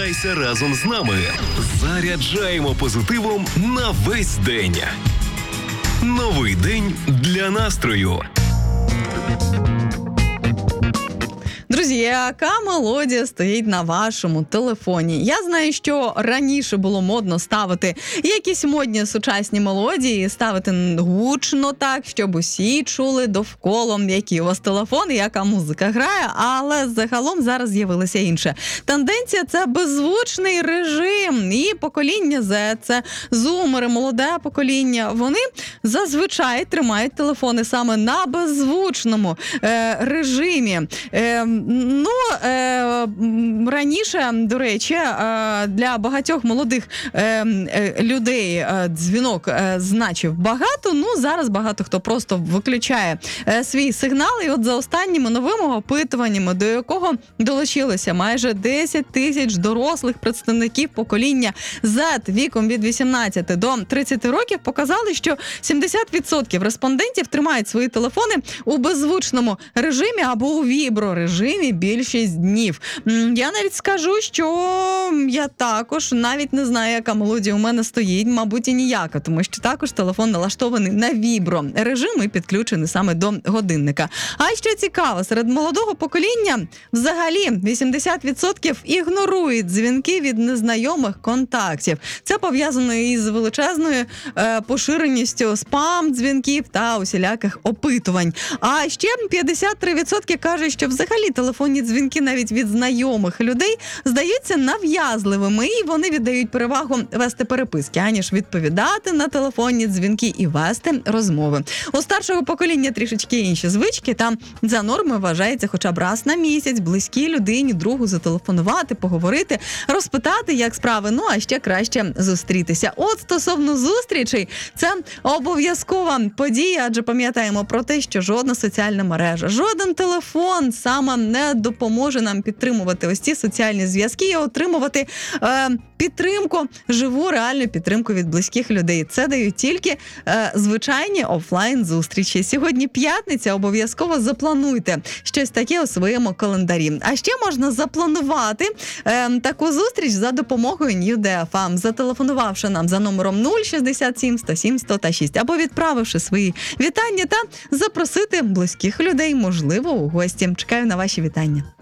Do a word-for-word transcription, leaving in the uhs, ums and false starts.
Прокидайся разом з нами. Заряджаємо позитивом на весь день. Новий день для настрою. Друзі, яка мелодія стоїть на вашому телефоні? Я знаю, що раніше було модно ставити якісь модні сучасні мелодії, ставити гучно так, щоб усі чули довкола, який у вас телефон і яка музика грає, але загалом зараз з'явилося інше. Тенденція – це беззвучний режим. І покоління Z, це зумери, молоде покоління, вони зазвичай тримають телефони саме на беззвучному е, режимі. Е, Ну, е, раніше, до речі, е, для багатьох молодих е, е, людей е, дзвінок е, значив багато, ну, зараз багато хто просто виключає е, свій сигнал, і от за останніми новими опитуваннями, до якого долучилося майже десять тисяч дорослих представників покоління Z віком від вісімнадцяти до тридцяти років, показали, що сімдесят відсотків респондентів тримають свої телефони у беззвучному режимі або у віброрежимі більшість днів. Я навіть скажу, що я також навіть не знаю, яка мелодія у мене стоїть, мабуть, і ніяка, тому що також телефон налаштований на вібро режим і підключений саме до годинника. А що цікаво, серед молодого покоління взагалі вісімдесят відсотків ігнорують дзвінки від незнайомих контактів. Це пов'язано із величезною е, поширеністю спам-дзвінків та усіляких опитувань. А ще п'ятдесят три відсотки кажуть, що взагалі телефонні дзвінки навіть від знайомих людей здаються нав'язливими, і вони віддають перевагу вести переписки, аніж відповідати на телефонні дзвінки і вести розмови. У старшого покоління трішечки інші звички. Там за нормою вважається хоча б раз на місяць близькій людині, другу зателефонувати, поговорити, розпитати, як справи, ну а ще краще зустрітися. От стосовно зустрічей, це обов'язкова подія, адже пам'ятаємо про те, що жодна соціальна мережа, жоден телефон саме не допоможе нам підтримувати ось ці соціальні зв'язки і отримувати е, підтримку, живу, реальну підтримку від близьких людей. Це дають тільки е, звичайні офлайн-зустрічі. Сьогодні п'ятниця, обов'язково заплануйте щось таке у своєму календарі. А ще можна запланувати е, таку зустріч за допомогою New Day еф ем, зателефонувавши нам за номером нуль шістдесят сім сто сім сто шість або відправивши свої вітання та запросити близьких людей, можливо, у гості. Чекаю на ваші вітання.